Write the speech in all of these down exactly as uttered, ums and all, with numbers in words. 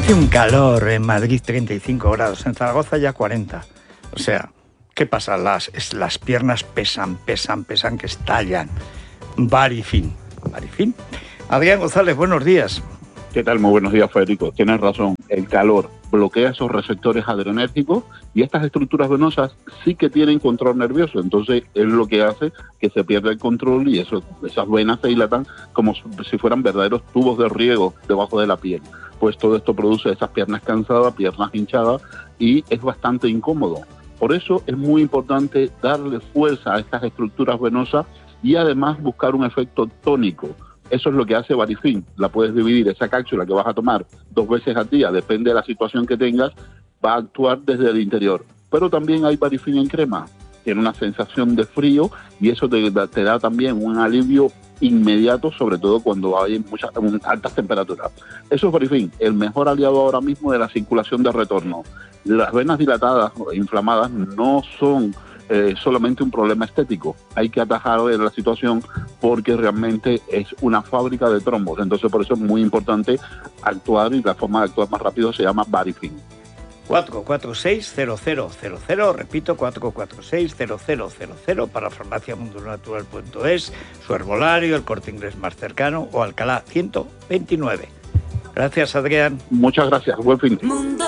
Hace un calor en Madrid, treinta y cinco grados, en Zaragoza ya cuarenta. O sea, ¿qué pasa? Las, es, las piernas pesan, pesan, pesan, que estallan. Varifin. Varifin. Adrián González, buenos días. ¿Qué tal? Muy buenos días, Federico. Tienes razón. El calor bloquea esos receptores adrenérgicos y estas estructuras venosas sí que tienen control nervioso. Entonces es lo que hace que se pierda el control y eso, esas venas se dilatan como si fueran verdaderos tubos de riego debajo de la piel. Pues todo esto produce esas piernas cansadas, piernas hinchadas y es bastante incómodo. Por eso es muy importante darle fuerza a estas estructuras venosas y además buscar un efecto tónico. Eso es lo que hace Varifin. La puedes dividir, esa cápsula que vas a tomar dos veces al día, depende de la situación que tengas, va a actuar desde el interior. Pero también hay Varifin en crema. Tiene una sensación de frío y eso te, te da también un alivio inmediato, sobre todo cuando hay muchas altas temperaturas. Eso es Varifin, el mejor aliado ahora mismo de la circulación de retorno. Las venas dilatadas o inflamadas no son eh, solamente un problema estético. Hay que atajar la situación porque realmente es una fábrica de trombos. Entonces por eso es muy importante actuar y la forma de actuar más rápido se llama Varifin. cuatro cuatro seis cero cero cero cero, repito, cuatro cuatro seis cero cero cero cero para farmacia mundo natural punto es, su herbolario, el Corte Inglés más cercano o Alcalá ciento veintinueve. Gracias, Adrián. Muchas gracias, buen fin. Mundo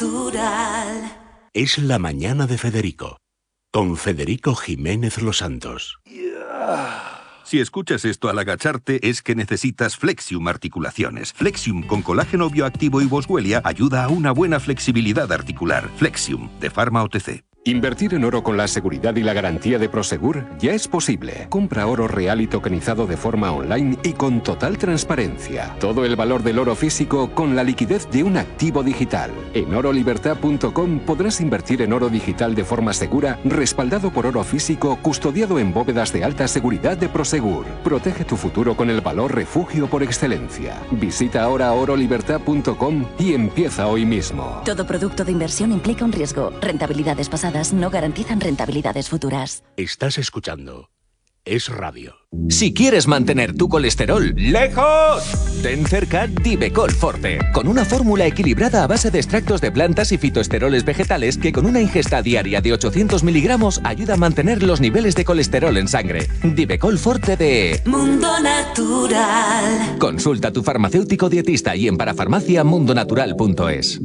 Natural. Es la mañana de Federico, con Federico Jiménez Los Santos. Yeah. Si escuchas esto al agacharte, es que necesitas Flexium Articulaciones. Flexium con colágeno bioactivo y boswellia ayuda a una buena flexibilidad articular. Flexium, de Pharma O T C. Invertir en oro con la seguridad y la garantía de Prosegur ya es posible. Compra oro real y tokenizado de forma online y con total transparencia. Todo el valor del oro físico con la liquidez de un activo digital. En oro libertad punto com podrás invertir en oro digital de forma segura, respaldado por oro físico, custodiado en bóvedas de alta seguridad de Prosegur. Protege tu futuro con el valor refugio por excelencia. Visita ahora oro libertad punto com y empieza hoy mismo. Todo producto de inversión implica un riesgo. Rentabilidades pasadas no garantizan rentabilidades futuras. Estás escuchando Es Radio. Si quieres mantener tu colesterol lejos, ten cerca Divecol Forte, con una fórmula equilibrada a base de extractos de plantas y fitoesteroles vegetales que con una ingesta diaria de ochocientos miligramos ayuda a mantener los niveles de colesterol en sangre. Divecol Forte de Mundo Natural. Consulta a tu farmacéutico dietista y en parafarmacia mundo natural punto es.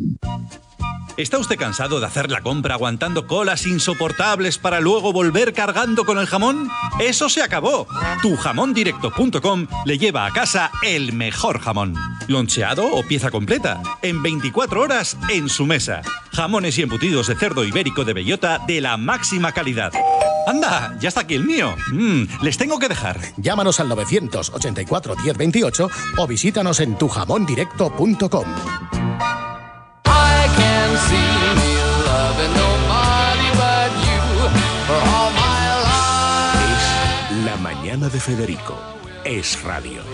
¿Está usted cansado de hacer la compra aguantando colas insoportables para luego volver cargando con el jamón? ¡Eso se acabó! tu jamón directo punto com le lleva a casa el mejor jamón. Loncheado o pieza completa, en veinticuatro horas en su mesa. Jamones y embutidos de cerdo ibérico de bellota de la máxima calidad. ¡Anda! ¡Ya está aquí el mío! Mm, les tengo que dejar. Llámanos al novecientos ochenta y cuatro diez veintiocho o visítanos en tu jamón directo punto com. Es la mañana de Federico. Es Radio.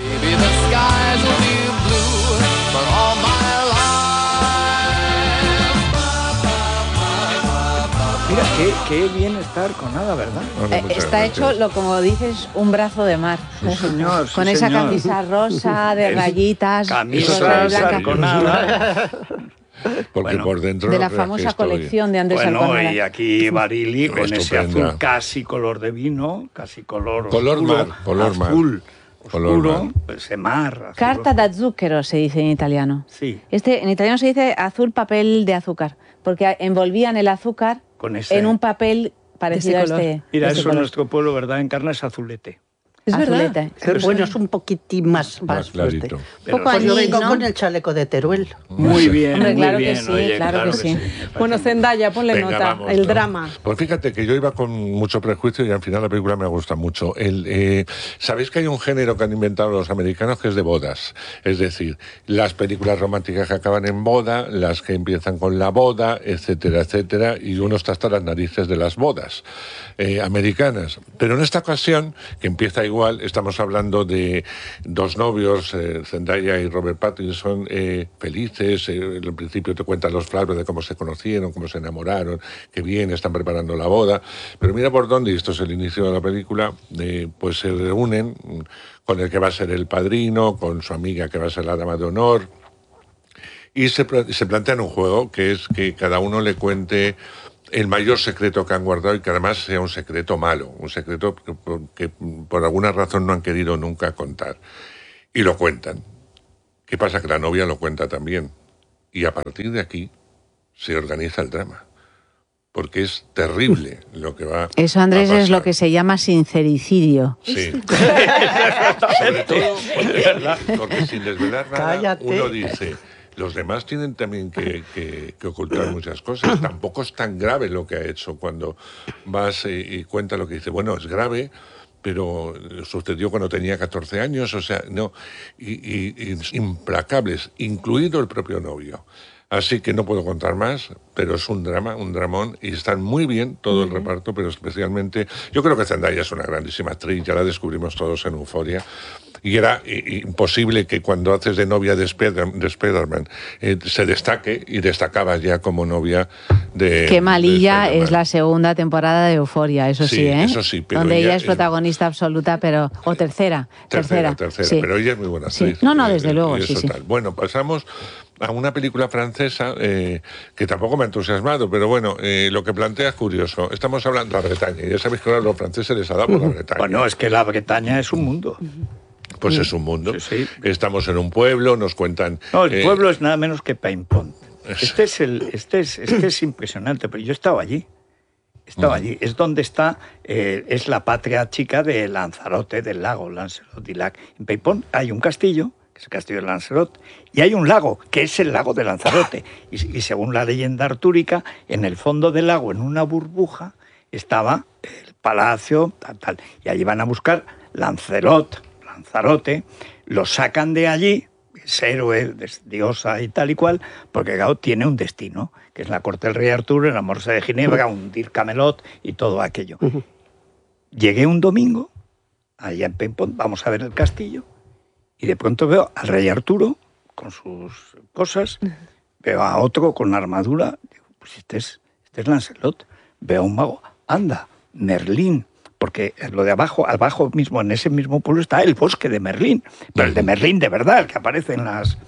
Mira, qué, qué bien estar con nada, ¿verdad? Eh, está hecho, lo como dices, un brazo de mar. Sí, señor, sí, con esa señor. camisa rosa de rayitas. Camisa rosa con nada. Porque bueno, por dentro de la famosa colección de Andrés Bueno, Alcántara. y aquí Barili con Estupenda. ese azul casi color de vino, casi color Color oscuro, mar, color mar. azul Color oscuro, mar. ese mar. Azul. Carta da zucchero se dice en italiano. Sí. Este en italiano se dice azul papel de azúcar, porque envolvían el azúcar Con ese- en un papel parecido a color. este. Mira, de este eso en color. nuestro pueblo, ¿verdad? Encarna es azulete. Es Azuleta. verdad. Pero bueno, es un poquitín más, Más más fuerte. clarito. Pero Pues yo anís, vengo ¿no? con el chaleco de Teruel. Muy bien, Hombre, muy claro que bien. sí, oye, claro que sí. me parece Bueno, Zendaya, ponle Venga, nota. vamos, el ¿no? drama. Pues fíjate que yo iba con mucho prejuicio y al final la película me gusta mucho. El, eh, ¿Sabéis que hay un género que han inventado los americanos que es de bodas? Es decir, las películas románticas que acaban en boda, las que empiezan con la boda, etcétera, etcétera, y uno está hasta las narices de las bodas eh, americanas. Pero en esta ocasión, que empieza igual, estamos hablando de dos novios, eh, Zendaya y Robert Pattinson, eh, felices. Eh, al principio te cuentan los flashbacks de cómo se conocieron, cómo se enamoraron, qué bien, están preparando la boda. Pero mira por dónde, y esto es el inicio de la película, eh, pues se reúnen con el que va a ser el padrino, con su amiga que va a ser la dama de honor. Y se, se plantean un juego que es que cada uno le cuente el mayor secreto que han guardado y que además sea un secreto malo, un secreto que, que por alguna razón no han querido nunca contar. Y lo cuentan. ¿Qué pasa? Que la novia lo cuenta también. Y a partir de aquí se organiza el drama. Porque es terrible lo que va Eso, Andrés, a pasar. es lo que se llama sincericidio. Sí. Sobre todo porque, porque sin desvelar nada, Cállate. uno dice, los demás tienen también que, que, que ocultar muchas cosas. Tampoco es tan grave lo que ha hecho cuando vas y, y cuenta lo que dice. Bueno, es grave, pero sucedió cuando tenía catorce años, o sea, no, y, y, y implacables, incluido el propio novio. Así que no puedo contar más, pero es un drama, un dramón, y están muy bien todo el reparto, pero especialmente, yo creo que Zendaya es una grandísima actriz, ya la descubrimos todos en Euphoria, y era imposible que cuando haces de novia de, Spider, de Spider-Man eh, se destaque, y destacaba ya como novia de... Qué malilla de es la segunda temporada de Euphoria, eso sí, Sí, ¿eh? eso sí, pero donde ella ella es es- protagonista absoluta, pero... O tercera, Tercera, tercera. tercera, sí. pero ella es muy buena Sí. actriz. No, no, Eh, desde luego, y sí, eso sí. tal. Bueno, pasamos a una película francesa eh, que tampoco me ha entusiasmado, pero bueno, eh, lo que plantea es curioso. Estamos hablando de la Bretaña, y ya sabéis que ahora a los franceses les ha dado por la Bretaña. Bueno, es que la Bretaña es un mundo. Pues es un mundo. Sí, sí. Estamos en un pueblo, nos cuentan... No, el eh, pueblo es nada menos que Paimpont. Este es, el, este, es, este es impresionante, pero yo estaba allí. Estaba allí. Es donde está, eh, es la patria chica de Lanzarote, del lago Lanzarote y Lac. En Paimpont hay un castillo, que es el castillo de Lanzarote, y hay un lago, que es el lago de Lanzarote. Y, y según la leyenda artúrica, en el fondo del lago, en una burbuja, estaba el palacio, tal, tal. Y allí van a buscar Lancelot, Lanzarote, lo sacan de allí, es héroe, es diosa y tal y cual, porque claro, tiene un destino, que es la corte del rey Arturo, la morsa de Ginebra, hundir Camelot y todo aquello. Llegué un domingo, allá en Paimpont, vamos a ver el castillo, y de pronto veo al rey Arturo con sus cosas, veo a otro con la armadura, digo, pues este es, este es Lancelot, veo a un mago, anda, Merlín, porque lo de abajo, abajo mismo, en ese mismo pueblo está el bosque de Merlín, pero el de Merlín de verdad, el que aparece en las...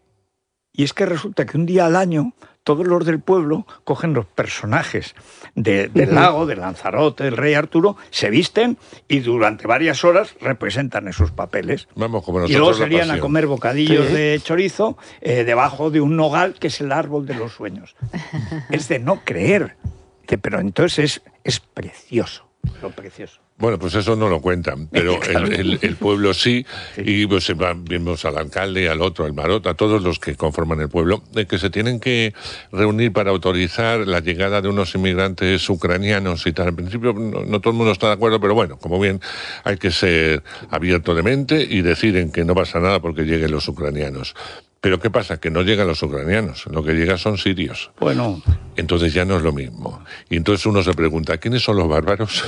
Y es que resulta que un día al año todos los del pueblo cogen los personajes de, del lago, de Lanzarote, del rey Arturo, se visten y durante varias horas representan esos papeles. Vamos, como Y nosotros luego la serían a pasión. comer bocadillos Sí. de chorizo eh, debajo de un nogal que es el árbol de los sueños. Es de no creer. Dice, pero entonces es, es precioso, lo precioso. Bueno, pues eso no lo cuentan, pero Claro. el, el- el pueblo sí, y pues se van- vemos al alcalde, al otro, al marot, a todos los que conforman el pueblo, de que se tienen que reunir para autorizar la llegada de unos inmigrantes ucranianos y tal. En principio no, no todo el mundo está de acuerdo, pero bueno, como bien hay que ser abierto de mente y deciden que no pasa nada porque lleguen los ucranianos. Pero ¿qué pasa? Que no llegan los ucranianos, lo que llega son sirios. Bueno. Entonces ya no es lo mismo. Y entonces uno se pregunta, ¿quiénes son los bárbaros?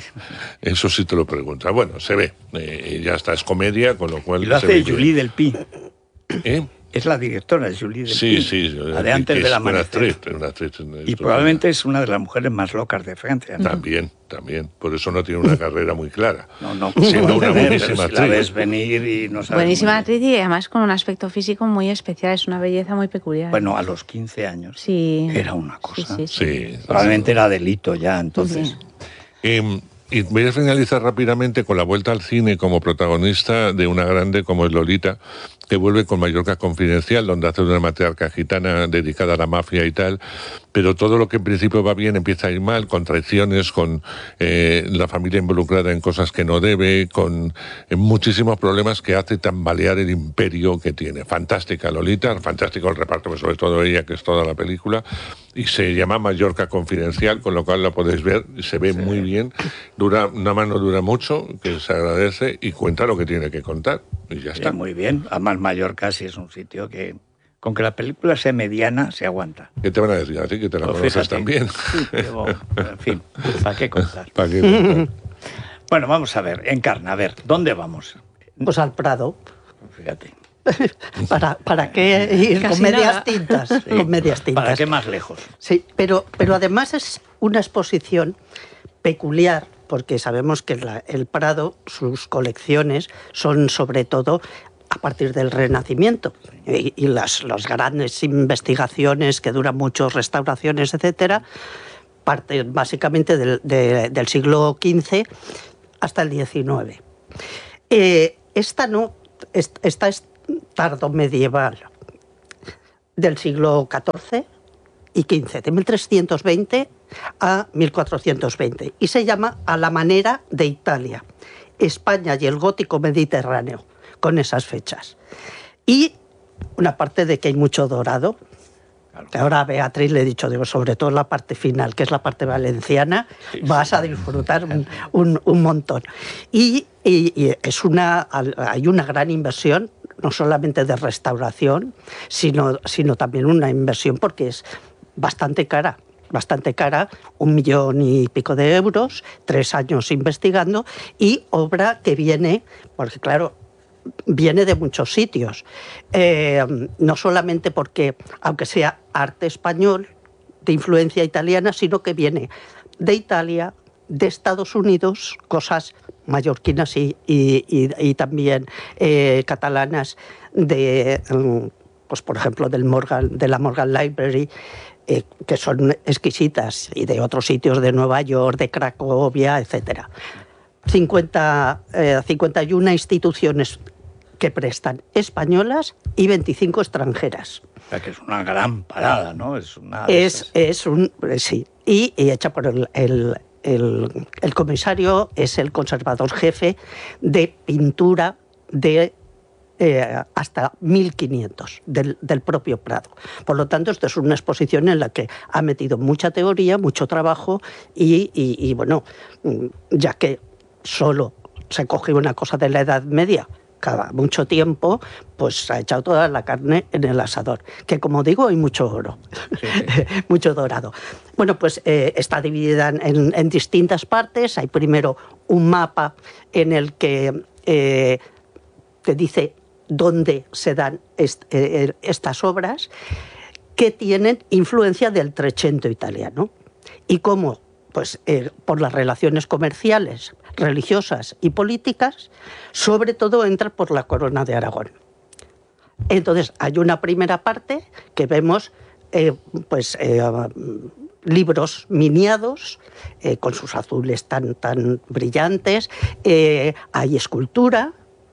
Eso sí te lo pregunta. Bueno, se ve. Eh, ya está, es comedia, con lo cual... Y lo se hace ve que- Julie Delpy. ¿Eh? Es la directora, Julie Delpy. Sí, sí. La de antes que del es una amanecer. actriz, una actriz Y estupenda. probablemente es una de las mujeres más locas de Francia, ¿no? También, también. Por eso no tiene una carrera muy clara. No, no. Siendo una Pero buenísima si la actriz. ves venir y no sabes Buenísima muy actriz y además con un aspecto físico muy especial, es una belleza muy peculiar. bien. Bueno, a los quince años sí. era una cosa. Sí, sí, sí. Sí. Probablemente era delito ya, entonces. Sí. Eh, y voy a finalizar rápidamente con la vuelta al cine como protagonista de una grande como es Lolita, que vuelve con Mallorca Confidencial, donde hace una matriarca gitana dedicada a la mafia y tal, pero todo lo que en principio va bien empieza a ir mal, con traiciones, con eh, la familia involucrada en cosas que no debe, con eh, muchísimos problemas que hace tambalear el imperio que tiene. Fantástica Lolita, fantástico el reparto, pero sobre todo ella, que es toda la película, y se llama Mallorca Confidencial, con lo cual la podéis ver, se ve muy bien, dura, una mano dura mucho, que se agradece, y cuenta lo que tiene que contar, y ya está. Sí, muy bien. Además, Mallorca sí es un sitio que, con que la película sea mediana, se aguanta. ¿Qué te van a decir así? Que te la Pues conoces fíjate. también. Sí, pero, en fin, ¿para qué contar? ¿Para qué contar? Bueno, vamos a ver, Encarna, a ver, ¿dónde vamos? Pues al Prado. Fíjate. ¿Para, para qué ir Casi con medias nada. tintas? Sí. Con medias tintas. ¿Para qué más lejos? Sí, pero, pero además es una exposición peculiar, porque sabemos que la- el Prado, sus colecciones son sobre todo a partir del Renacimiento. Y, y las, las grandes investigaciones que duran mucho, restauraciones, etcétera, parten básicamente del, de, del siglo quince hasta el diecinueve. Eh, esta no, esta es tardomedieval, del siglo catorce y quince, de mil trescientos veinte a mil cuatrocientos veinte, y se llama A la manera de Italia, España y el gótico mediterráneo, con esas fechas. Y una parte de que hay mucho dorado. Claro. Ahora a Beatriz le he dicho, digo, sobre todo la parte final, que es la parte valenciana, sí, vas sí. a disfrutar un, un, un montón. Y, y, y es una, hay una gran inversión, no solamente de restauración, sino, sino también una inversión porque es bastante cara. bastante cara, un millón y pico de euros, tres años investigando, y obra que viene, porque claro, viene de muchos sitios, eh, no solamente porque, aunque sea arte español, de influencia italiana, sino que viene de Italia, de Estados Unidos, cosas mallorquinas y, y, y, y también eh, catalanas, de, pues por ejemplo, del Morgan, de la Morgan Library, Eh, que son exquisitas, y de otros sitios de Nueva York, de Cracovia, etcétera. cincuenta, eh, cincuenta y una instituciones que prestan españolas y veinticinco extranjeras. O sea, que es una gran parada, ¿no? Es, una es, es un... Sí, y, y hecha por el, el, el, el comisario, es el conservador jefe de pintura de Eh, hasta mil quinientos del, del propio Prado. Por lo tanto, esto es una exposición en la que ha metido mucha teoría, mucho trabajo y, y, y bueno, ya que solo se coge una cosa de la Edad Media cada mucho tiempo, pues ha echado toda la carne en el asador. Que como digo, hay mucho oro, sí, sí. mucho dorado. Bueno, pues eh, está dividida en, en distintas partes. Hay primero un mapa en el que eh, te dice dónde se dan est, eh, estas obras, que tienen influencia del Trecento italiano, y cómo, pues, eh, por las relaciones comerciales, religiosas y políticas, sobre todo entra por la Corona de Aragón. Entonces, hay una primera parte que vemos eh, pues, eh, libros miniados, eh, con sus azules tan, tan brillantes, eh, hay escultura,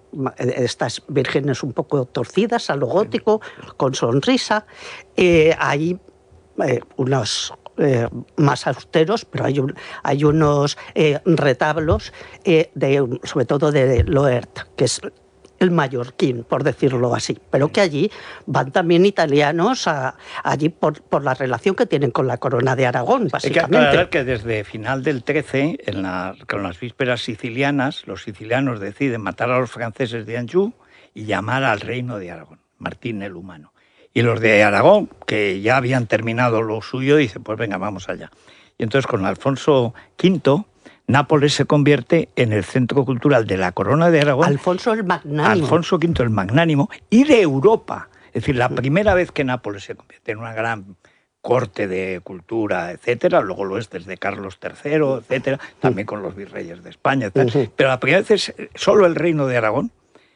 estas vírgenes un poco torcidas a lo gótico, con sonrisa, eh, hay eh, unos eh, más austeros, pero hay, un, hay unos eh, retablos, eh, de, sobre todo de Loert, que es el mallorquín, por decirlo así, pero que allí van también italianos a, allí por, por la relación que tienen con la Corona de Aragón, básicamente. Hay que aclarar que desde final del trece, en la, con las vísperas sicilianas, los sicilianos deciden matar a los franceses de Anjou y llamar al reino de Aragón, Martín el Humano. Y los de Aragón, que ya habían terminado lo suyo, dicen, pues venga, vamos allá. Y entonces con Alfonso quinto, Nápoles se convierte en el centro cultural de la Corona de Aragón. Alfonso el Magnánimo. Alfonso quinto el Magnánimo, y de Europa. Es decir, la primera vez que Nápoles se convierte en una gran corte de cultura, etcétera, luego lo es desde Carlos tercero, etcétera, también con los virreyes de España, etcétera. Pero la primera vez es solo el reino de Aragón.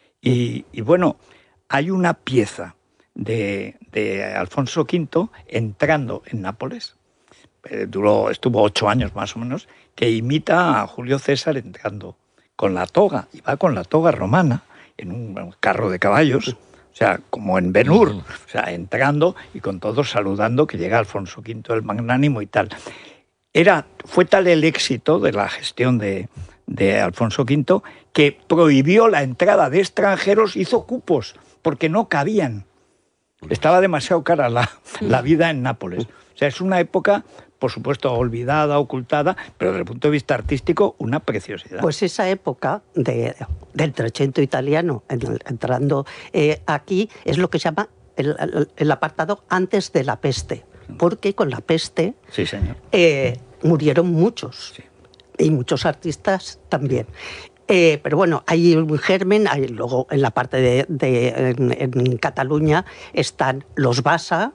Y, y bueno, hay una pieza de, de Alfonso quinto entrando en Nápoles, eh, duró, estuvo ocho años más o menos, que imita a Julio César entrando con la toga, y va con la toga romana en un carro de caballos, o sea, como en Ben-Hur, o sea, entrando y con todos saludando que llega Alfonso quinto el Magnánimo y tal. Era, fue tal el éxito de la gestión de, de Alfonso quinto que prohibió la entrada de extranjeros, hizo cupos, porque no cabían. Estaba demasiado cara la, la vida en Nápoles. O sea, es una época, por supuesto, olvidada, ocultada, pero desde el punto de vista artístico, una preciosidad. Pues esa época de, del Trecento italiano, entrando eh, aquí, es lo que se llama el, el, el apartado antes de la peste, porque con la peste sí, señor. Eh, murieron muchos, sí. Y muchos artistas también. Eh, pero bueno, hay un germen, hay, luego en la parte de, de en, en Cataluña están los Bassa,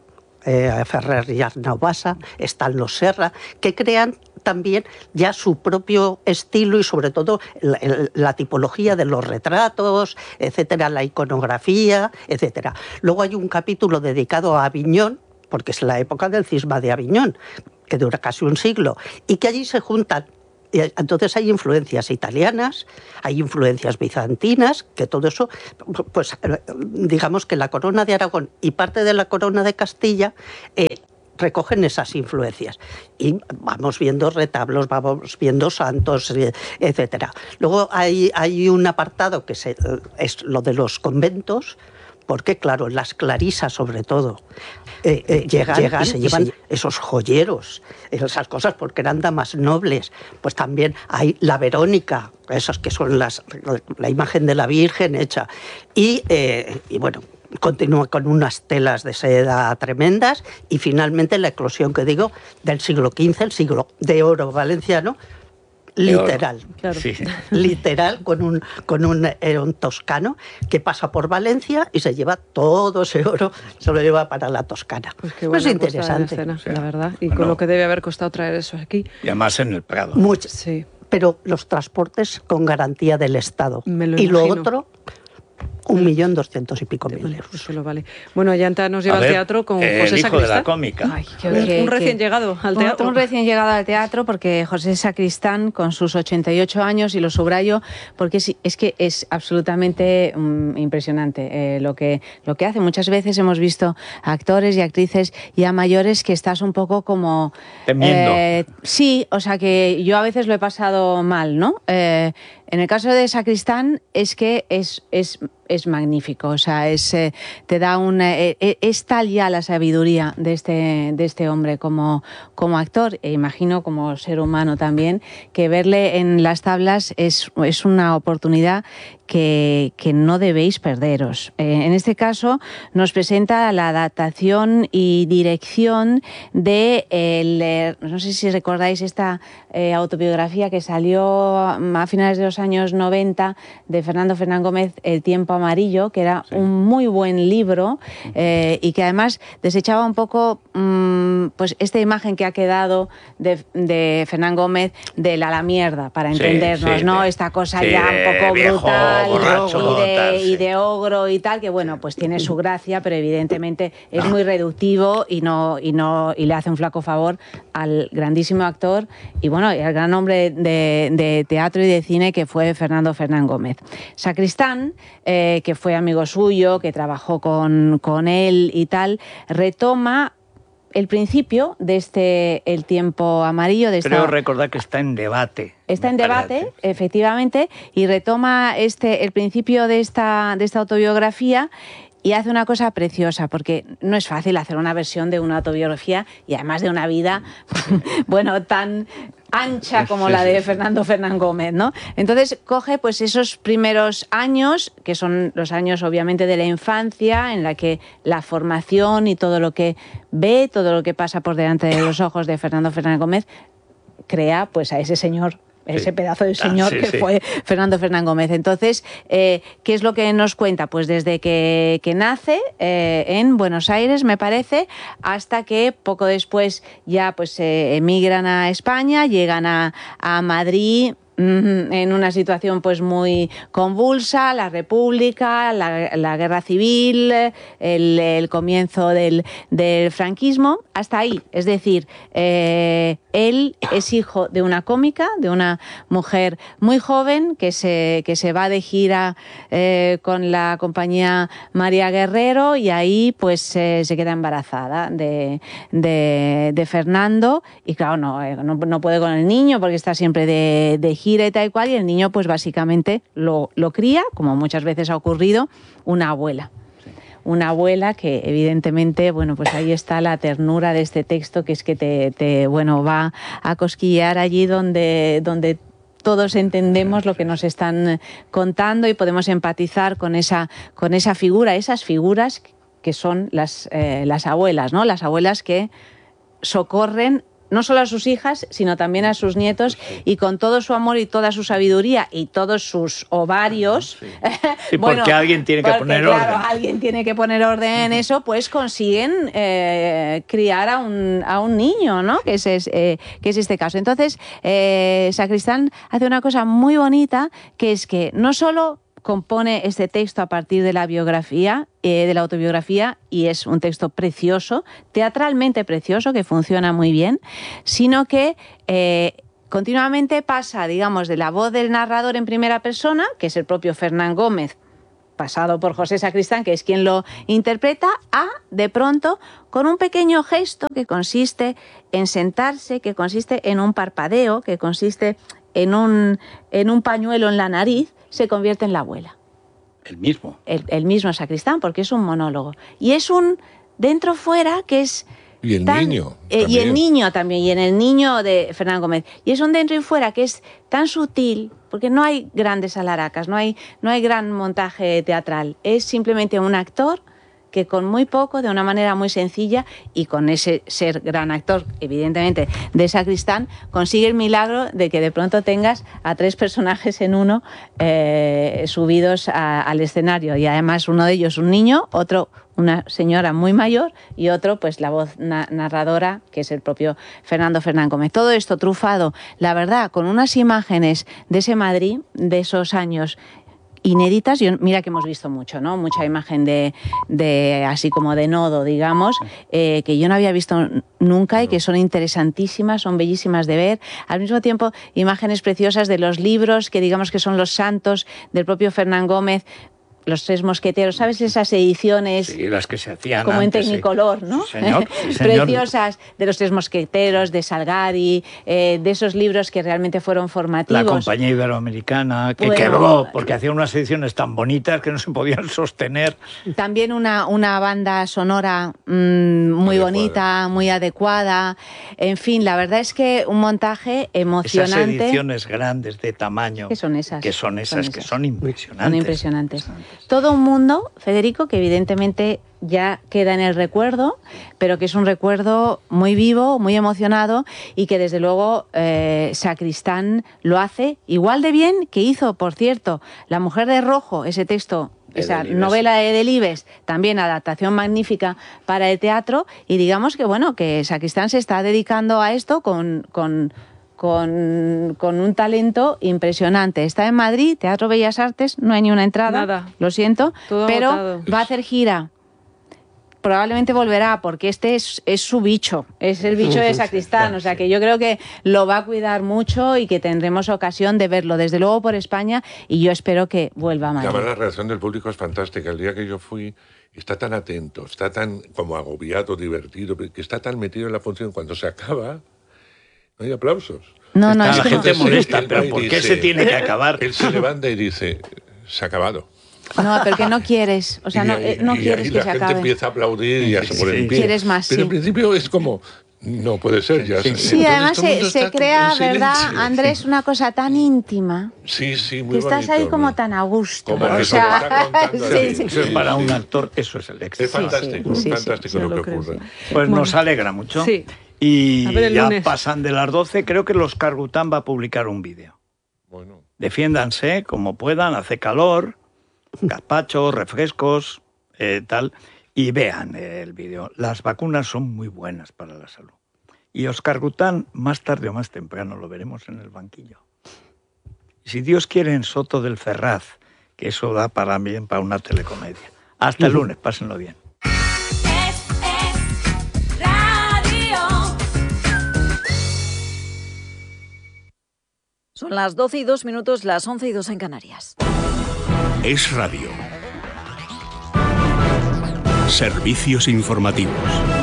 eh, Ferrer y Arnau Bassa, están los Serra, que crean también ya su propio estilo y sobre todo la, la tipología de los retratos, etcétera, la iconografía, etcétera. Luego hay un capítulo dedicado a Aviñón, porque es la época del cisma de Aviñón, que dura casi un siglo, y que allí se juntan. Y entonces hay influencias italianas, hay influencias bizantinas, que todo eso, pues digamos que la corona de Aragón y parte de la corona de Castilla eh, recogen esas influencias. Y vamos viendo retablos, vamos viendo santos, etcétera. Luego hay, hay un apartado que se, es lo de los conventos, porque claro, las clarisas sobre todo eh, eh, llegan, llegan y se llevan y se... esos joyeros, esas cosas, porque eran damas nobles. Pues también hay la Verónica, esas que son las, la imagen de la Virgen hecha. Y, eh, y bueno, continúa con unas telas de seda tremendas y finalmente la eclosión que digo del siglo quince, el siglo de oro valenciano, literal, claro. Sí. Literal, con un con un herón toscano que pasa por Valencia y se lleva todo ese oro, se lo lleva para la Toscana. Pues qué buena, es interesante, escena, sí. La verdad, y bueno, con lo que debe haber costado traer eso aquí. Y además en el Prado. Mucho, sí. Pero los transportes con garantía del Estado. Me lo y imagino. Lo otro, un millón doscientos y pico mil euros. Eso lo vale. Bueno, Yanta nos lleva ver, al teatro con eh, José el hijo Sacristán. de la cómica. Ay, qué, un, qué, un recién qué, llegado al teatro. Un, un recién llegado al teatro porque José Sacristán, con sus ochenta y ocho años, y lo subrayo, porque es, es que es absolutamente um, impresionante eh, lo, que, lo que hace. Muchas veces hemos visto actores y actrices ya mayores que estás un poco como... Temiendo. Eh, sí, o sea que yo a veces lo he pasado mal, ¿no? Eh, en el caso de Sacristán es que es... es es magnífico, o sea, es, eh, te da un... Eh, es tal ya la sabiduría de este, de este hombre como, como actor, e imagino como ser humano también, que verle en las tablas es, es una oportunidad que, que no debéis perderos. Eh, en este caso nos presenta la adaptación y dirección de, el, no sé si recordáis esta eh, autobiografía que salió a finales de los años noventa de Fernando Fernán Gómez, El tiempo amarillo, que era sí. un muy buen libro eh, y que además desechaba un poco mmm, pues esta imagen que ha quedado de, de Fernán Gómez de la, la mierda, para entendernos, sí, ¿no? De, esta cosa sí, ya un poco viejo, brutal borracho, y, de, tal, sí. y de ogro y tal, que bueno, pues tiene su gracia, pero evidentemente es muy reductivo y no y no y le hace un flaco favor al grandísimo actor y bueno, y al gran hombre de, de teatro y de cine que fue Fernando Fernán Gómez. Sacristán, eh, que fue amigo suyo, que trabajó con, con él y tal, retoma el principio de este El tiempo amarillo. De esta... Creo recordar que está en debate. Está en debate, efectivamente, y retoma este, el principio de esta, de esta autobiografía y hace una cosa preciosa, porque no es fácil hacer una versión de una autobiografía y además de una vida, bueno, tan ancha como la de Fernando Fernán Gómez, ¿no? Entonces coge pues esos primeros años, que son los años obviamente de la infancia, en la que la formación y todo lo que ve, todo lo que pasa por delante de los ojos de Fernando Fernán Gómez, crea pues a ese señor, ese sí. pedazo de señor ah, sí, que sí. fue Fernando Fernán Gómez. Entonces, eh, ¿qué es lo que nos cuenta? Pues desde que, que nace eh, en Buenos Aires, me parece, hasta que poco después ya pues eh, emigran a España, llegan a, a Madrid, en una situación pues muy convulsa, la República, la, la Guerra Civil, el, el comienzo del, del franquismo, hasta ahí. Es decir, eh, él es hijo de una cómica, de una mujer muy joven que se, que se va de gira eh, con la compañía María Guerrero y ahí pues eh, se queda embarazada de, de, de Fernando y claro, no, no, no puede con el niño porque está siempre de, de gira y tal y cual, y el niño pues básicamente lo, lo cría, como muchas veces ha ocurrido, una abuela. Una abuela que evidentemente, bueno, pues ahí está la ternura de este texto, que es que te, te bueno, va a cosquillear allí donde, donde todos entendemos lo que nos están contando y podemos empatizar con esa, con esa figura, esas figuras que son las, eh, las abuelas, ¿no? Las abuelas que socorren no solo a sus hijas, sino también a sus nietos, y con todo su amor y toda su sabiduría y todos sus ovarios. Sí, sí bueno, porque alguien tiene que porque, poner claro, orden. alguien tiene que poner orden en eso, pues consiguen eh, criar a un, a un niño, ¿no? Que es, eh, que es este caso. Entonces, eh, Sacristán hace una cosa muy bonita, que es que no solo compone este texto a partir de la biografía, eh, de la autobiografía, y es un texto precioso, teatralmente precioso, que funciona muy bien, sino que eh, continuamente pasa, digamos, de la voz del narrador en primera persona, que es el propio Fernán Gómez, pasado por José Sacristán, que es quien lo interpreta, a, de pronto, con un pequeño gesto que consiste en sentarse, que consiste en un parpadeo, que consiste en un, en un pañuelo en la nariz, se convierte en la abuela. El mismo. El, el mismo Sacristán, porque es un monólogo. Y es un dentro-fuera que es... Y el tan, niño. Eh, y el niño también, y en el niño de Fernán Gómez. Y es un dentro y fuera que es tan sutil, porque no hay grandes alaracas, no hay, no hay gran montaje teatral. Es simplemente un actor que con muy poco, de una manera muy sencilla, y con ese ser gran actor, evidentemente, de Sacristán, consigue el milagro de que de pronto tengas a tres personajes en uno eh, subidos a, al escenario. Y además uno de ellos un niño, otro una señora muy mayor y otro, pues la voz na narradora, que es el propio Fernando Fernán Gómez. Todo esto trufado, la verdad, con unas imágenes de ese Madrid, de esos años inéditas. Yo, mira que hemos visto mucho, ¿no? Mucha imagen de, de así como de nodo, digamos, eh, que yo no había visto nunca y que son interesantísimas, son bellísimas de ver. Al mismo tiempo, imágenes preciosas de los libros, que digamos que son los santos del propio Fernán Gómez, Los Tres Mosqueteros, ¿sabes? Esas ediciones, sí, las que se hacían como antes, en Tecnicolor, sí. ¿no? Sí, señor, sí, señor. Preciosas, de Los Tres Mosqueteros, de Salgari, eh, de esos libros que realmente fueron formativos. La Compañía Iberoamericana, que bueno, quebró porque hacía unas ediciones tan bonitas que no se podían sostener. También una, una banda sonora mmm, muy adecuada. bonita, muy adecuada. En fin, la verdad es que un montaje emocionante. Esas ediciones grandes de tamaño. ¿Qué son esas? Que son esas, son esas. que son impresionantes. Son impresionantes. Todo un mundo, Federico, que evidentemente ya queda en el recuerdo, pero que es un recuerdo muy vivo, muy emocionado, y que desde luego eh, Sacristán lo hace igual de bien que hizo, por cierto, La Mujer de Rojo, ese texto, esa novela de Delibes, también adaptación magnífica para el teatro, y digamos que bueno, que Sacristán se está dedicando a esto con... con Con, con un talento impresionante. Está en Madrid, Teatro Bellas Artes, no hay ni una entrada, Nada. lo siento, Todo pero agotado. va a hacer gira. Probablemente volverá, porque este es, es su bicho, es el bicho de Sacristán, o sea que yo creo que lo va a cuidar mucho y que tendremos ocasión de verlo, desde luego por España, y yo espero que vuelva a Madrid. Además, la reacción del público es fantástica. El día que yo fui, está tan atento, está tan como agobiado, divertido, que está tan metido en la función. Cuando se acaba, no hay aplausos. No, no, Está, es la que gente no. molesta, pero ¿por qué dice, se tiene que acabar? Él se levanta y dice, se ha acabado. No, pero que no quieres, o sea, y, no, y, no y quieres ahí que la se gente acabe. empieza a aplaudir y ya se pone en pie. Quieres más, Pero sí. en principio es como, no puede ser ya. Sí, Sí, además se, se crea, ¿verdad, silencio. Andrés, una cosa tan íntima? Sí, sí, muy Que estás bonito, ahí como ¿no? tan a gusto. Como o que sea, se lo está contando sí, ahí. sí. Eso es para un actor, eso es el éxito. Es fantástico, sí, sí, es fantástico sí, lo sí, que lo creo, ocurre. sí. Pues Bueno. nos alegra mucho. Sí. Y A ver el ya lunes. pasan de las doce, creo que los Cargután va a publicar un vídeo. Bueno. Defiéndanse como puedan, hace calor, gazpacho, refrescos, eh, tal, y vean el vídeo. Las vacunas son muy buenas para la salud. Y Oscar Gután, más tarde o más temprano, lo veremos en el banquillo. Y si Dios quiere, en Soto del Ferraz, que eso da para bien para una telecomedia. Hasta el lunes, pásenlo bien. Son las doce y dos minutos, las once y dos en Canarias. Es Radio. Servicios informativos.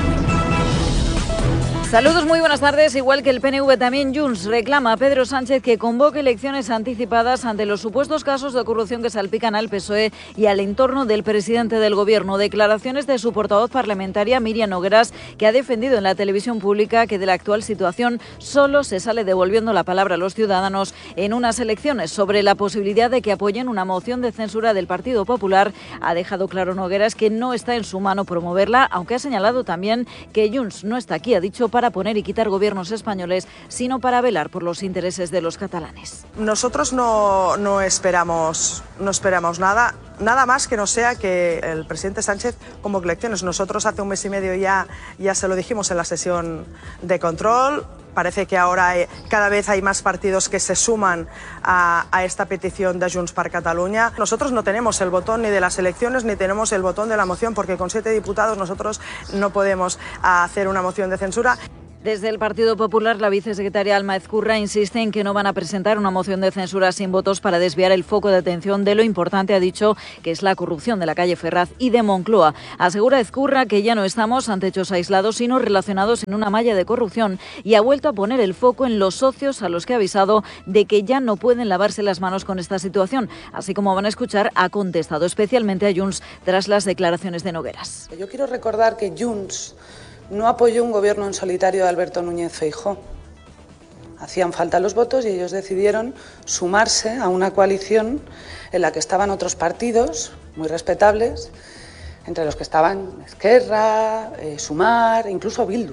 Saludos, muy buenas tardes. Igual que el P N V, también Junts reclama a Pedro Sánchez que convoque elecciones anticipadas ante los supuestos casos de corrupción que salpican al P S O E y al entorno del presidente del Gobierno. Declaraciones de su portavoz parlamentaria, Miriam Nogueras, que ha defendido en la televisión pública que de la actual situación solo se sale devolviendo la palabra a los ciudadanos en unas elecciones. Sobre la posibilidad de que apoyen una moción de censura del Partido Popular, ha dejado claro Nogueras que no está en su mano promoverla, aunque ha señalado también que Junts no está aquí, ha dicho, para para poner y quitar gobiernos españoles, sino para velar por los intereses de los catalanes. Nosotros no, no esperamos, no esperamos nada. Nada más que no sea que el presidente Sánchez convoque elecciones. Nosotros hace un mes y medio ya, ya se lo dijimos en la sesión de control. Parece que ahora hay, cada vez hay más partidos que se suman a, a esta petición de Junts per Catalunya. Nosotros no tenemos el botón ni de las elecciones ni tenemos el botón de la moción, porque con siete diputados nosotros no podemos hacer una moción de censura. Desde el Partido Popular, la vicesecretaria Alma Ezcurra insiste en que no van a presentar una moción de censura sin votos para desviar el foco de atención de lo importante, ha dicho, que es la corrupción de la calle Ferraz y de Moncloa. Asegura Ezcurra que ya no estamos ante hechos aislados, sino relacionados en una malla de corrupción, y ha vuelto a poner el foco en los socios, a los que ha avisado de que ya no pueden lavarse las manos con esta situación. Así como van a escuchar, ha contestado especialmente a Junts tras las declaraciones de Nogueras. Yo quiero recordar que Junts no apoyó un gobierno en solitario de Alberto Núñez Feijóo. Hacían falta los votos y ellos decidieron sumarse a una coalición en la que estaban otros partidos muy respetables, entre los que estaban Esquerra, eh, Sumar, incluso Bildu.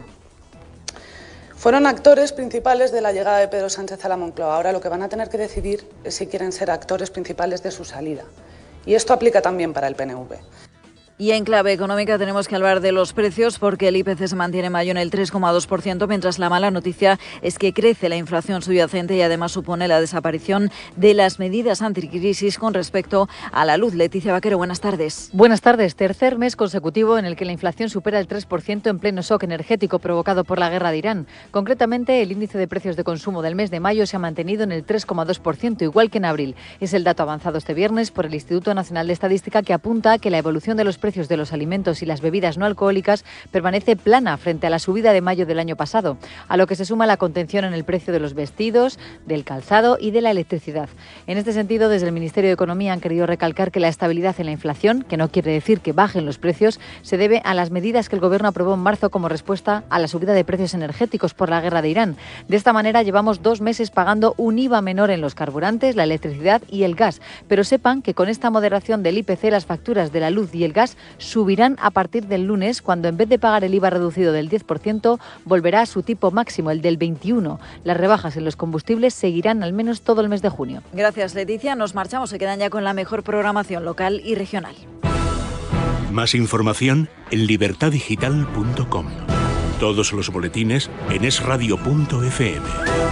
Fueron actores principales de la llegada de Pedro Sánchez a la Moncloa. Ahora lo que van a tener que decidir es si quieren ser actores principales de su salida. Y esto aplica también para el P N V. Y en clave económica tenemos que hablar de los precios, porque el I P C se mantiene en mayo en el tres coma dos por ciento, mientras la mala noticia es que crece la inflación subyacente y además supone la desaparición de las medidas anticrisis con respecto a la luz. Leticia Vaquero, buenas tardes. Buenas tardes. Tercer mes consecutivo en el que la inflación supera el tres por ciento en pleno shock energético provocado por la guerra de Irán. Concretamente, el índice de precios de consumo del mes de mayo se ha mantenido en el tres coma dos por ciento, igual que en abril. Es el dato avanzado este viernes por el Instituto Nacional de Estadística, que apunta a que la evolución de los precios de los alimentos y las bebidas no alcohólicas permanece plana frente a la subida de mayo del año pasado, a lo que se suma la contención en el precio de los vestidos, del calzado y de la electricidad. En este sentido, desde el Ministerio de Economía han querido recalcar que la estabilidad en la inflación, que no quiere decir que bajen los precios, se debe a las medidas que el Gobierno aprobó en marzo como respuesta a la subida de precios energéticos por la guerra de Irán. De esta manera, llevamos dos meses pagando un I V A menor en los carburantes, la electricidad y el gas, pero sepan que con esta moderación del I P C las facturas de la luz y el gas subirán a partir del lunes, cuando en vez de pagar el I V A reducido del diez por ciento, volverá a su tipo máximo, el del veintiuno por ciento. Las rebajas en los combustibles seguirán al menos todo el mes de junio. Gracias, Leticia. Nos marchamos, se quedan ya con la mejor programación local y regional. Más información en libertad digital punto com. Todos los boletines en es radio punto efe eme.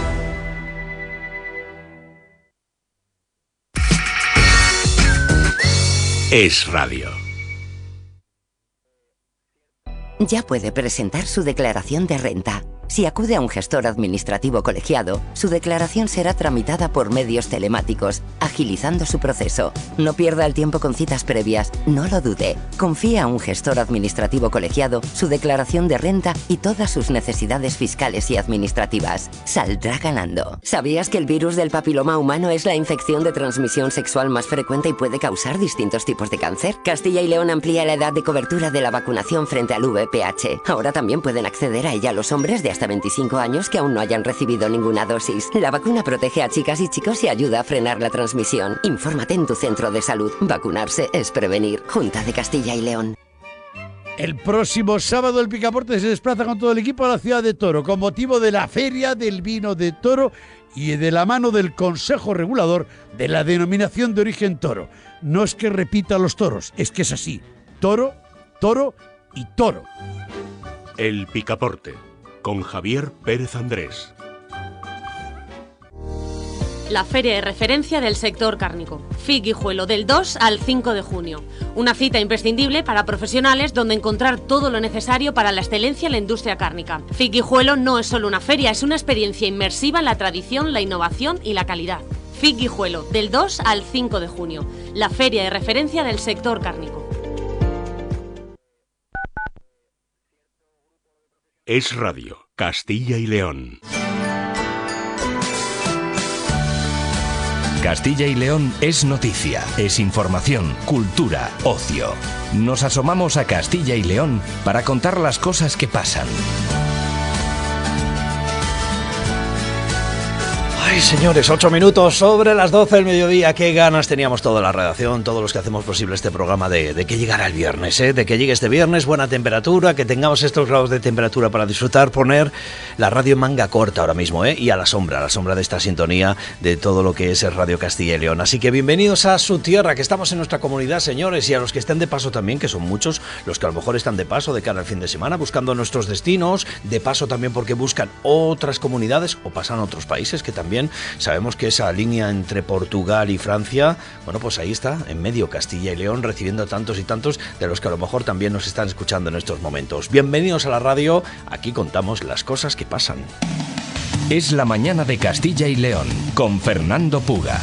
Es Radio. Ya puede presentar su declaración de renta. Si acude a un gestor administrativo colegiado, su declaración será tramitada por medios telemáticos, agilizando su proceso. No pierda el tiempo con citas previas, no lo dude. Confía a un gestor administrativo colegiado su declaración de renta y todas sus necesidades fiscales y administrativas. Saldrá ganando. ¿Sabías que el virus del papiloma humano es la infección de transmisión sexual más frecuente y puede causar distintos tipos de cáncer? Castilla y León amplía la edad de cobertura de la vacunación frente al V I H. Ahora también pueden acceder a ella los hombres de hasta veinticinco años que aún no hayan recibido ninguna dosis. La vacuna protege a chicas y chicos y ayuda a frenar la transmisión. Infórmate en tu centro de salud. Vacunarse es prevenir. Junta de Castilla y León. El próximo sábado el Picaporte se desplaza con todo el equipo a la ciudad de Toro con motivo de la Feria del Vino de Toro y de la mano del Consejo Regulador de la Denominación de Origen Toro. No es que repita los toros, es que es así. Toro, toro y toro. El Picaporte, con Javier Pérez Andrés. La feria de referencia del sector cárnico. F I Guijuelo, del dos al cinco de junio. Una cita imprescindible para profesionales donde encontrar todo lo necesario para la excelencia en la industria cárnica. F I Guijuelo no es solo una feria, es una experiencia inmersiva en la tradición, la innovación y la calidad. F I Guijuelo, del dos al cinco de junio. La feria de referencia del sector cárnico. Es Radio, Castilla y León. Castilla y León es noticia, es información, cultura, ocio. Nos asomamos a Castilla y León para contar las cosas que pasan. Ay, Ay, señores, ocho minutos sobre las doce del mediodía. Qué ganas teníamos toda la redacción, todos los que hacemos posible este programa de, de que llegara el viernes, ¿eh? De que llegue este viernes, buena temperatura, que tengamos estos grados de temperatura para disfrutar, poner la radio en manga corta ahora mismo, ¿eh? Y a la sombra, a la sombra de esta sintonía de todo lo que es el Radio Castilla y León. Así que bienvenidos a su tierra, que estamos en nuestra comunidad, señores, y a los que estén de paso también, que son muchos, los que a lo mejor están de paso de cara al fin de semana, buscando nuestros destinos, de paso también porque buscan otras comunidades o pasan a otros países, que también sabemos que esa línea entre Portugal y Francia, bueno, pues ahí está, en medio Castilla y León, recibiendo a tantos y tantos de los que a lo mejor también nos están escuchando en estos momentos. Bienvenidos a la radio, aquí contamos las cosas que pasan. Es la mañana de Castilla y León, con Fernando Puga.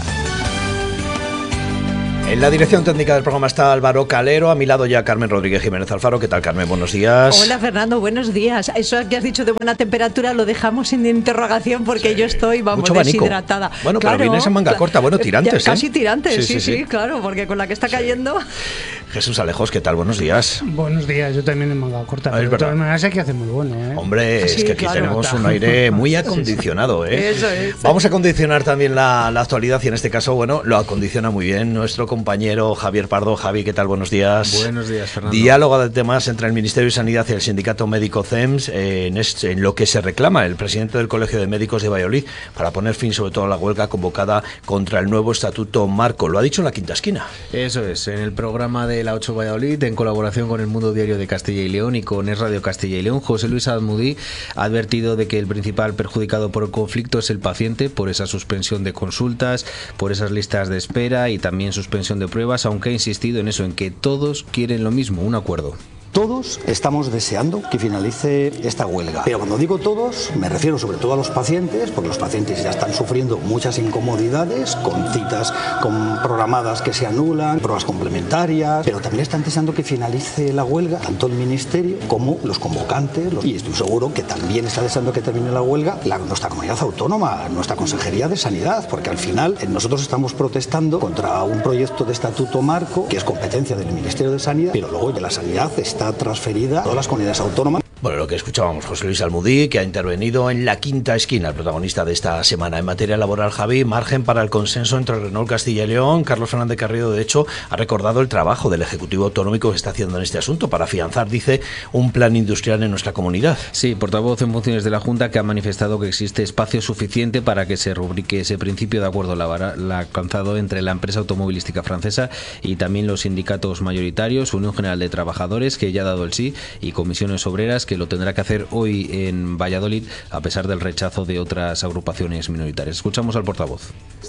En la dirección técnica del programa está Álvaro Calero, a mi lado ya Carmen Rodríguez Jiménez Alfaro. ¿Qué tal, Carmen? Buenos días. Hola, Fernando, buenos días. Eso que has dicho de buena temperatura lo dejamos sin interrogación porque sí, yo estoy, vamos, deshidratada. Bueno, claro, pero vienes en manga corta, bueno, tirantes, ya, casi ¿eh? tirantes, sí sí, sí, sí, sí, claro, porque con la que está cayendo... Jesús Alejos, ¿qué tal? Buenos días. Buenos días, yo también en manga corta, pero de todas maneras aquí hace muy bueno, ¿eh? Hombre, sí, es que aquí claro, tenemos claro. un aire muy acondicionado, ¿eh? Eso es. Vamos a acondicionar también la, la actualidad y en este caso, bueno, lo acondiciona muy bien nuestro compañero Javier Pardo. Javi, ¿qué tal? Buenos días. Buenos días, Fernando. Diálogo de temas entre el Ministerio de Sanidad y el Sindicato Médico C E M S eh, en, este, en lo que se reclama el presidente del Colegio de Médicos de Valladolid para poner fin sobre todo a la huelga convocada contra el nuevo Estatuto Marco. Lo ha dicho en la Quinta Esquina. Eso es, en el programa de la ocho Valladolid, en colaboración con el Mundo Diario de Castilla y León y con Es Radio Castilla y León, José Luis Almudí ha advertido de que el principal perjudicado por el conflicto es el paciente, por esa suspensión de consultas, por esas listas de espera y también suspensión de pruebas, aunque ha insistido en eso, en que todos quieren lo mismo, un acuerdo. Todos estamos deseando que finalice esta huelga, pero cuando digo todos me refiero sobre todo a los pacientes, porque los pacientes ya están sufriendo muchas incomodidades con citas con programadas que se anulan, pruebas complementarias, pero también están deseando que finalice la huelga tanto el Ministerio como los convocantes, los... y estoy seguro que también está deseando que termine la huelga la, nuestra comunidad autónoma, nuestra Consejería de Sanidad, porque al final eh, nosotros estamos protestando contra un proyecto de Estatuto Marco que es competencia del Ministerio de Sanidad, pero luego de la sanidad está transferida a todas las comunidades autónomas. Bueno, lo que escuchábamos, José Luis Almudí, que ha intervenido en la Quinta Esquina, el protagonista de esta semana. En materia laboral, Javi, margen para el consenso entre Renault Castilla y León. Carlos Fernández Carriedo, de hecho, ha recordado el trabajo del Ejecutivo Autonómico que está haciendo en este asunto para afianzar, dice, un plan industrial en nuestra comunidad. Sí, portavoz en funciones de la Junta, que ha manifestado que existe espacio suficiente para que se rubrique ese principio de acuerdo laboral alcanzado entre la empresa automovilística francesa y también los sindicatos mayoritarios, Unión General de Trabajadores, que ya ha dado el sí, y comisiones obreras, que lo tendrá que hacer hoy en Valladolid a pesar del rechazo de otras agrupaciones minoritarias. Escuchamos al portavoz.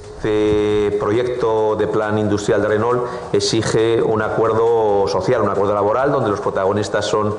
Este proyecto de plan industrial de Renault exige un acuerdo social, un acuerdo laboral donde los protagonistas son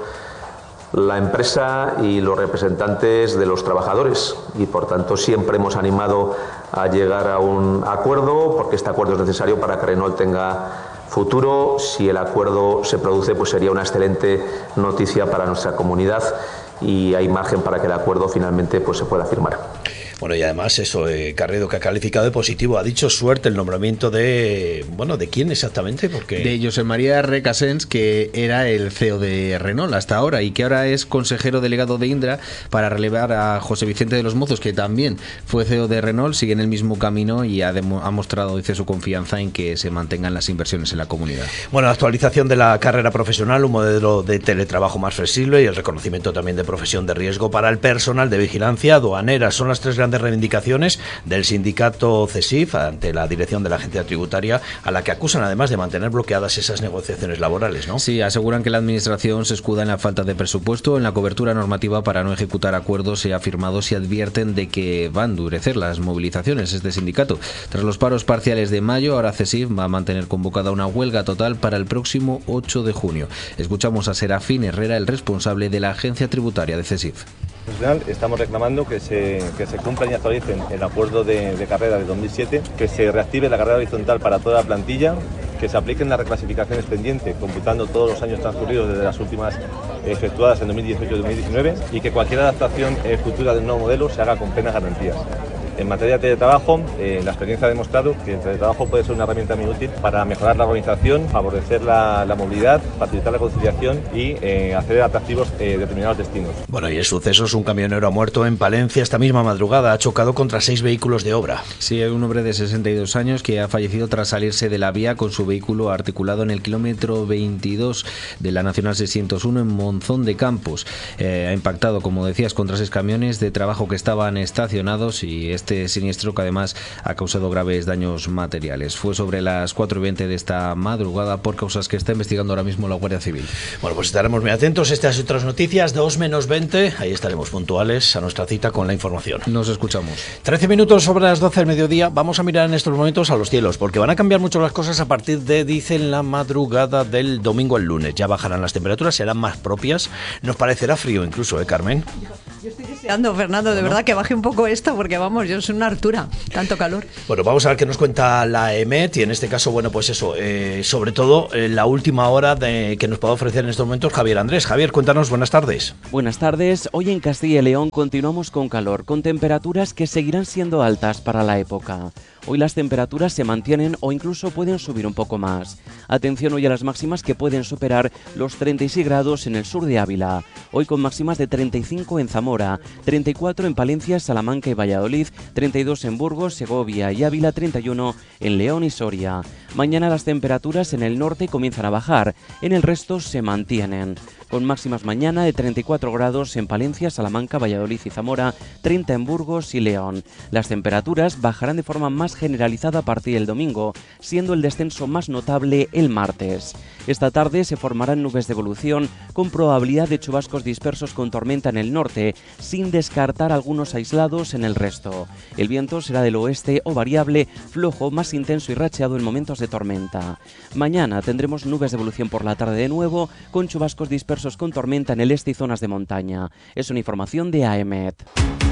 la empresa y los representantes de los trabajadores y por tanto siempre hemos animado a llegar a un acuerdo porque este acuerdo es necesario para que Renault tenga futuro. Si el acuerdo se produce, pues sería una excelente noticia para nuestra comunidad y hay margen para que el acuerdo finalmente pues se pueda firmar. Bueno, y además eso, eh, Carriedo, que ha calificado de positivo, ha dicho suerte el nombramiento de, bueno, ¿de quién exactamente? Porque... De José María Recasens, que era el C E O de Renault hasta ahora y que ahora es consejero delegado de Indra para relevar a José Vicente de los Mozos, que también fue C E O de Renault, sigue en el mismo camino y ha, demo, ha mostrado, dice, su confianza en que se mantengan las inversiones en la comunidad. Bueno, la actualización de la carrera profesional, un modelo de teletrabajo más flexible y el reconocimiento también de profesión de riesgo para el personal de vigilancia aduanera son las tres grandes reivindicaciones del sindicato CESIF ante la dirección de la agencia tributaria, a la que acusan además de mantener bloqueadas esas negociaciones laborales, ¿no? Sí, aseguran que la administración se escuda en la falta de presupuesto, en la cobertura normativa para no ejecutar acuerdos ya firmados y advierten de que va a endurecer las movilizaciones este sindicato. Tras los paros parciales de mayo, ahora CESIF va a mantener convocada una huelga total para el próximo ocho de junio. Escuchamos a Serafín Herrera, el responsable de la agencia tributaria de CESIF. Estamos reclamando que se, que se cumplan y actualicen el acuerdo de, de carrera de dos mil siete, que se reactive la carrera horizontal para toda la plantilla, que se apliquen las reclasificaciones pendientes, computando todos los años transcurridos desde las últimas efectuadas en dos mil dieciocho y dos mil diecinueve, y que cualquier adaptación eh, futura del nuevo modelo se haga con plenas garantías. En materia de teletrabajo, eh, la experiencia ha demostrado que el teletrabajo puede ser una herramienta muy útil para mejorar la organización, favorecer la, la movilidad, facilitar la conciliación y eh, hacer atractivos eh, determinados destinos. Bueno, y el suceso es un camionero ha muerto en Palencia esta misma madrugada. Ha chocado contra seis vehículos de obra. Sí, hay un hombre de sesenta y dos años que ha fallecido tras salirse de la vía con su vehículo articulado en el kilómetro veintidós de la Nacional seiscientos uno en Monzón de Campos. Eh, ha impactado, como decías, contra seis camiones de trabajo que estaban estacionados y este siniestro que además ha causado graves daños materiales. Fue sobre las cuatro y veinte de esta madrugada por causas que está investigando ahora mismo la Guardia Civil. Bueno, pues estaremos muy atentos a estas y otras noticias. dos menos veinte, ahí estaremos puntuales a nuestra cita con la información. Nos escuchamos. trece minutos sobre las doce del mediodía. Vamos a mirar en estos momentos a los cielos, porque van a cambiar mucho las cosas a partir de, dicen, la madrugada del domingo al lunes. Ya bajarán las temperaturas, serán más propias. Nos parecerá frío incluso, ¿eh, Carmen? Yo estoy deseando, Fernando, de ¿no? verdad que baje un poco esto, porque vamos, yo soy una hartura, tanto calor. Bueno, vamos a ver qué nos cuenta la E M E T y en este caso, bueno, pues eso, eh, sobre todo eh, la última hora de, que nos puede ofrecer en estos momentos Javier Andrés. Javier, cuéntanos, buenas tardes. Buenas tardes. Hoy en Castilla y León continuamos con calor, con temperaturas que seguirán siendo altas para la época. Hoy las temperaturas se mantienen o incluso pueden subir un poco más. Atención hoy a las máximas que pueden superar los treinta y seis grados en el sur de Ávila. Hoy con máximas de treinta y cinco en Zamora, treinta y cuatro en Palencia, Salamanca y Valladolid, treinta y dos en Burgos, Segovia y Ávila, treinta y uno en León y Soria. Mañana las temperaturas en el norte comienzan a bajar, en el resto se mantienen. Con máximas mañana de treinta y cuatro grados en Palencia, Salamanca, Valladolid y Zamora, treinta en Burgos y León. Las temperaturas bajarán de forma más generalizada a partir del domingo, siendo el descenso más notable el martes. Esta tarde se formarán nubes de evolución con probabilidad de chubascos dispersos con tormenta en el norte, sin descartar algunos aislados en el resto. El viento será del oeste o variable, flojo, más intenso y racheado en momentos de tormenta. Mañana tendremos nubes de evolución por la tarde de nuevo, con chubascos dispersos con tormenta en el este y zonas de montaña. Es una información de A E M E T.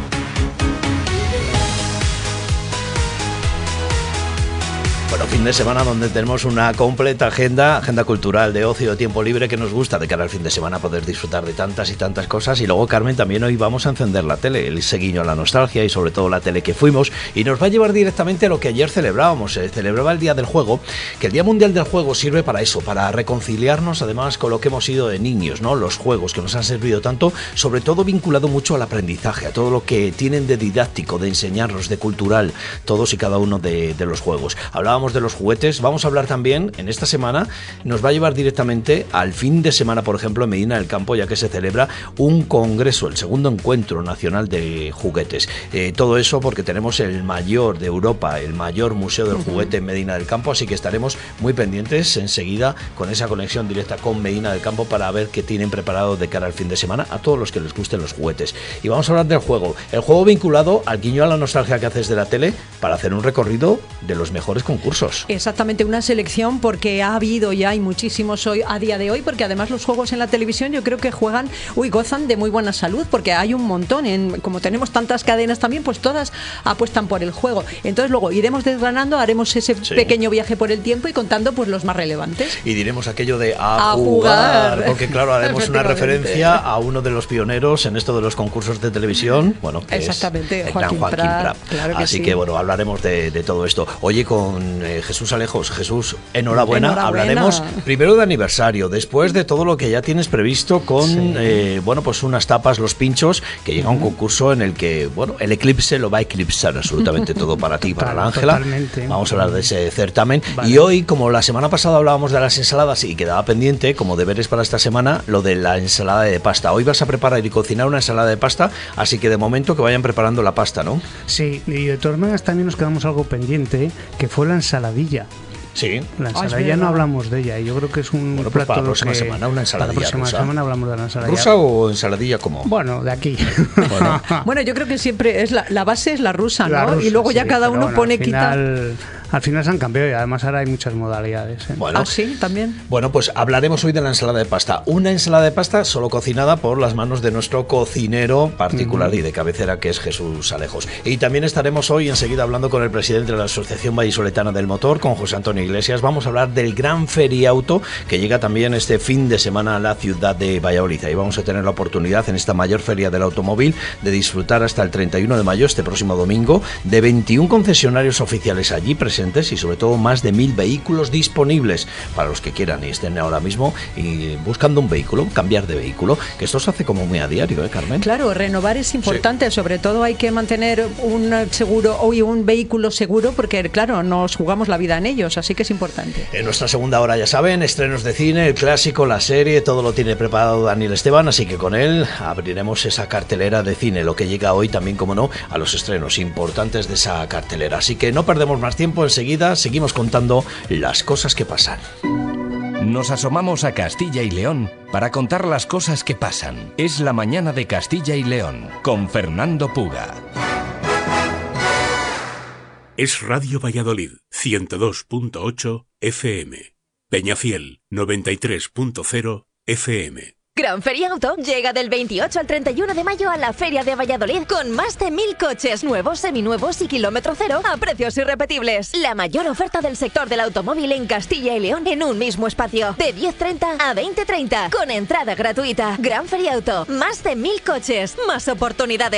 Bueno, fin de semana donde tenemos una completa agenda, agenda cultural, de ocio, de tiempo libre que nos gusta de cara al fin de semana poder disfrutar de tantas y tantas cosas. Y luego, Carmen, también hoy vamos a encender la tele, el seguiño a la nostalgia y sobre todo la tele que fuimos, y nos va a llevar directamente a lo que ayer celebrábamos. Se celebraba el Día del Juego, que el Día Mundial del Juego sirve para eso, para reconciliarnos además con lo que hemos sido de niños, ¿no? Los juegos que nos han servido tanto, sobre todo vinculado mucho al aprendizaje, a todo lo que tienen de didáctico, de enseñarnos, de cultural, todos y cada uno de, de los juegos. Hablábamos de los juguetes, vamos a hablar también en esta semana, nos va a llevar directamente al fin de semana, por ejemplo, en Medina del Campo, ya que se celebra un congreso, el segundo encuentro nacional de juguetes. Eh, todo eso porque tenemos el mayor de Europa, el mayor museo del juguete en Medina del Campo, así que estaremos muy pendientes enseguida con esa conexión directa con Medina del Campo para ver qué tienen preparado de cara al fin de semana a todos los que les gusten los juguetes. Y vamos a hablar del juego, el juego vinculado al guiño a la nostalgia que haces de la tele para hacer un recorrido de los mejores concursos. Exactamente, una selección porque ha habido y hay muchísimos hoy a día de hoy, porque además los juegos en la televisión yo creo que juegan, uy, gozan de muy buena salud, porque hay un montón, en, como tenemos tantas cadenas también, pues todas apuestan por el juego. Entonces luego iremos desgranando, haremos ese sí. pequeño viaje por el tiempo y contando pues los más relevantes. Y diremos aquello de a, a jugar, jugar, porque claro, haremos una referencia a uno de los pioneros en esto de los concursos de televisión, bueno, que exactamente, es Joaquín, Joaquín Prat, Prat. Claro que Así sí. que bueno, hablaremos de, de todo esto. Oye, con eh, Jesús Alejos. Jesús, enhorabuena. enhorabuena. Hablaremos primero de aniversario, después de todo lo que ya tienes previsto con, sí. eh, bueno, pues unas tapas, los pinchos, que llega uh-huh. un concurso en el que, bueno, el eclipse lo va a eclipsar absolutamente todo para ti, para la Ángela. Vamos a hablar de ese certamen. Vale. Y hoy, como la semana pasada hablábamos de las ensaladas y quedaba pendiente, como deberes para esta semana, lo de la ensalada de pasta. Hoy vas a preparar y cocinar una ensalada de pasta, así que de momento que vayan preparando la pasta, ¿no? Sí, y de todas maneras también nos quedamos algo pendiente, que fue la ensaladilla. Sí. La ensaladilla no hablamos de ella y yo creo que es un bueno, pues plato para la próxima que, semana una ensaladilla para la próxima rusa. semana hablamos de la ensaladilla. ¿Rusa o ensaladilla cómo? Bueno, de aquí. Bueno, bueno yo creo que siempre es la, la base es la rusa, ¿no? La rusa, y luego ya sí, cada uno bueno, pone al final, quita. al final se han cambiado y además ahora hay muchas modalidades. ¿eh? Bueno. ¿Ah, sí? ¿También? Bueno, pues hablaremos hoy de la ensalada de pasta. Una ensalada de pasta solo cocinada por las manos de nuestro cocinero particular uh-huh. y de cabecera, que es Jesús Alejos. Y también estaremos hoy enseguida hablando con el presidente de la Asociación Vallisoletana del Motor, con José Antonio Iglesias. Vamos a hablar del Gran Feriauto, que llega también este fin de semana a la ciudad de Valladolid. Ahí vamos a tener la oportunidad en esta mayor feria del automóvil de disfrutar hasta el treinta y uno de mayo, este próximo domingo, de veintiún concesionarios oficiales allí presentes y sobre todo más de mil vehículos disponibles para los que quieran y estén ahora mismo y buscando un vehículo, cambiar de vehículo, que esto se hace como muy a diario, ¿eh, Carmen? Claro, renovar es importante, sí. Sobre todo hay que mantener un seguro o un vehículo seguro porque, claro, nos jugamos la vida en ellos, así que es importante. En nuestra segunda hora, ya saben, estrenos de cine, el clásico, la serie, todo lo tiene preparado Daniel Esteban, así que con él abriremos esa cartelera de cine, lo que llega hoy también, como no, a los estrenos importantes de esa cartelera. Así que no perdemos más tiempo, enseguida seguimos contando las cosas que pasan. Nos asomamos a Castilla y León para contar las cosas que pasan. Es la mañana de Castilla y León, con Fernando Puga. Es Radio Valladolid, ciento dos punto ocho F M. Peñafiel, noventa y tres punto cero F M. Gran Feriauto llega del veintiocho al treinta y uno de mayo a la Feria de Valladolid con más de mil coches nuevos, seminuevos y kilómetro cero a precios irrepetibles. La mayor oferta del sector del automóvil en Castilla y León en un mismo espacio. De diez treinta a veinte treinta con entrada gratuita. Gran Feriauto, más de mil coches, más oportunidades.